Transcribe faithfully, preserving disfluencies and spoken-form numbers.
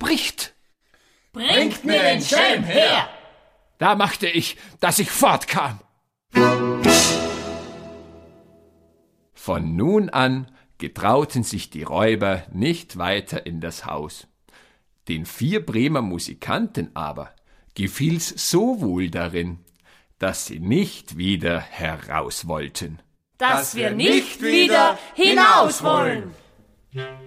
spricht. Bringt mir den Schelm her! Da machte ich, dass ich fortkam. Von nun an getrauten sich die Räuber nicht weiter in das Haus. Den vier Bremer Musikanten aber gefiel's so wohl darin, dass sie nicht wieder heraus wollten. Dass wir nicht wieder hinaus wollen.